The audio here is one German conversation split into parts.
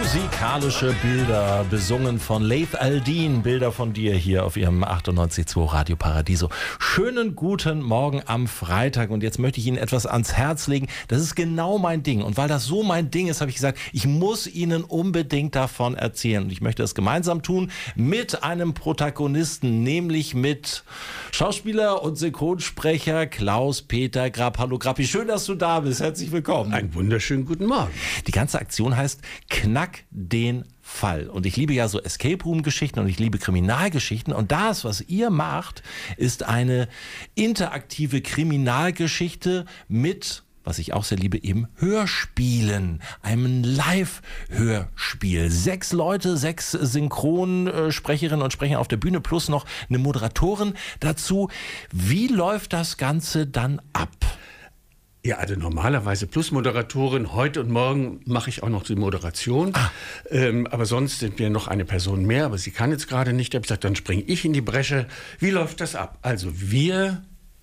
Musikalische Bilder, besungen von Laith Al-Deen. Bilder von dir hier auf ihrem 98.2 Radio Paradiso. Schönen guten Morgen am Freitag. Und jetzt möchte ich Ihnen etwas ans Herz legen. Das ist genau mein Ding. Und weil das so mein Ding ist, habe ich gesagt, ich muss Ihnen unbedingt davon erzählen. Und ich möchte das gemeinsam tun mit einem Protagonisten, nämlich mit Schauspieler und Synchronsprecher Klaus-Peter Grapp. Hallo Grappi, schön, dass du da bist. Herzlich willkommen. Einen wunderschönen guten Morgen. Die ganze Aktion heißt Knack den Fall. Und ich liebe ja so Escape Room Geschichten und ich liebe Kriminalgeschichten. Und das, was ihr macht, ist eine interaktive Kriminalgeschichte mit, was ich auch sehr liebe, eben Hörspielen. Einem Live-Hörspiel. 6 Leute, 6 Synchronsprecherinnen und Sprecher auf der Bühne plus noch eine Moderatorin dazu. Wie läuft das Ganze dann ab? Ja, also normalerweise plus Moderatorin. Heute und morgen mache ich auch noch die Moderation. Aber sonst sind wir noch eine Person mehr. Aber sie kann jetzt gerade nicht. Ich habe gesagt, dann springe ich in die Bresche. Wie läuft das ab? Also wir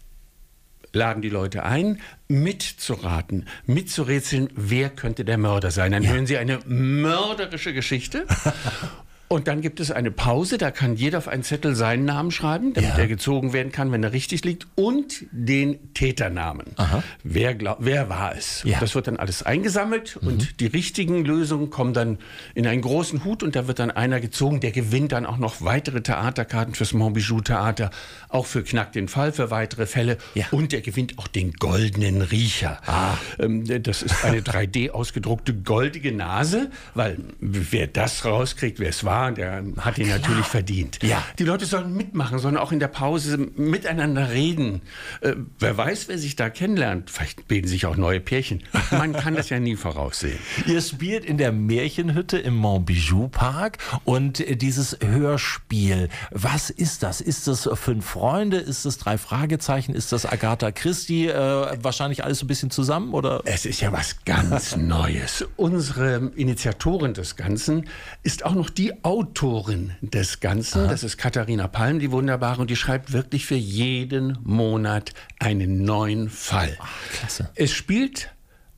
laden die Leute ein, mitzuraten, mitzurätseln, wer könnte der Mörder sein. Dann hören sie eine mörderische Geschichte. Und dann gibt es eine Pause, da kann jeder auf einen Zettel seinen Namen schreiben, damit er gezogen werden kann, wenn er richtig liegt, und den Täternamen. Wer war es? Ja. Das wird dann alles eingesammelt und die richtigen Lösungen kommen dann in einen großen Hut und da wird dann einer gezogen, der gewinnt dann auch noch weitere Theaterkarten fürs Montbijou Theater, auch für Knack den Fall, für weitere Fälle und der gewinnt auch den goldenen Riecher. Das ist eine 3D ausgedruckte goldige Nase, weil wer das rauskriegt, wer es war, der hat ihn natürlich verdient. Ja. Die Leute sollen mitmachen, sollen auch in der Pause miteinander reden. Wer weiß, wer sich da kennenlernt. Vielleicht bilden sich auch neue Pärchen. Man kann das ja nie voraussehen. Ihr spielt in der Märchenhütte im Montbijou Park und dieses Hörspiel, was ist das? Ist das 5 Freunde? Ist das 3 Fragezeichen? Ist das Agatha Christie? Wahrscheinlich alles so ein bisschen zusammen, oder? Es ist ja was ganz Neues. Unsere Initiatorin des Ganzen ist auch noch die Autorin des Ganzen. Das ist Katharina Palm, die wunderbare, und die schreibt wirklich für jeden Monat einen neuen Fall. Klasse. Es spielt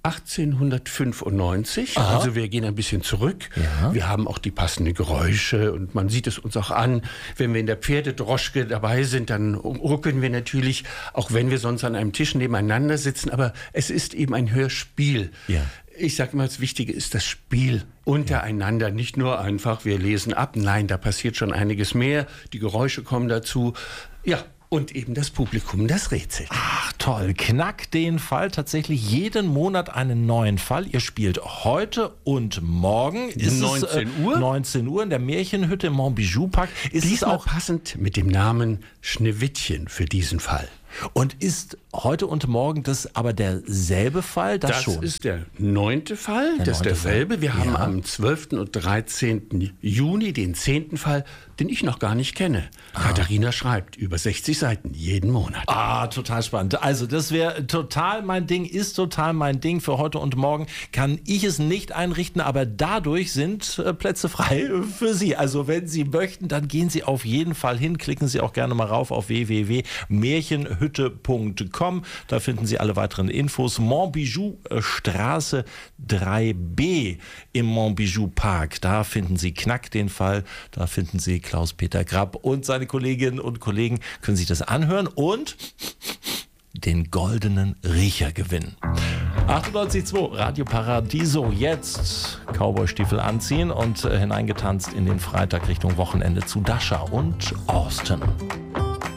1895, also wir gehen ein bisschen zurück. Ja. Wir haben auch die passenden Geräusche und man sieht es uns auch an. Wenn wir in der Pferdedroschke dabei sind, dann ruckeln wir natürlich, auch wenn wir sonst an einem Tisch nebeneinander sitzen. Aber es ist eben ein Hörspiel. Ja. Ich sage immer, das Wichtige ist das Spiel untereinander. Nicht nur einfach, wir lesen ab. Nein, da passiert schon einiges mehr. Die Geräusche kommen dazu. Ja. Und eben das Publikum, das rätselt. Ach toll, Knack den Fall, tatsächlich jeden Monat einen neuen Fall. Ihr spielt heute und morgen. Ist 19 Uhr? 19 Uhr in der Märchenhütte im Montbijou Park. Ist diesmal es auch passend mit dem Namen Schneewittchen für diesen Fall. Und ist heute und morgen das aber derselbe Fall? Das schon. Ist der 9. Fall, das ist derselbe. Wir haben am 12. und 13. Juni den 10. Fall, den ich noch gar nicht kenne. Katharina schreibt über 60 Seiten jeden Monat. Total spannend. Also das wäre total mein Ding, ist total mein Ding. Für heute und morgen kann ich es nicht einrichten, aber dadurch sind Plätze frei für Sie. Also wenn Sie möchten, dann gehen Sie auf jeden Fall hin. Klicken Sie auch gerne mal rauf auf www.märchenhütte.com. Da finden Sie alle weiteren Infos. Montbijou Straße 3b im Montbijou Park. Da finden Sie Knack den Fall. Da finden Sie Klaus-Peter Grapp und seine Kolleginnen und Kollegen, können sich das anhören und den goldenen Riecher gewinnen. 98.2 Radio Paradiso. Jetzt Cowboy-Stiefel anziehen und hineingetanzt in den Freitag Richtung Wochenende zu Dasha und Austin.